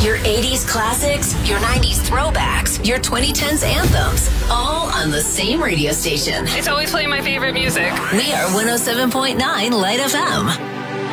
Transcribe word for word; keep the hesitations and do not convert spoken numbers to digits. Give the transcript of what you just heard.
Your eighties classics, your nineties throwbacks, your twenty tens anthems, all on the same radio station. It's always playing my favorite music. We are one oh seven point nine Light F M.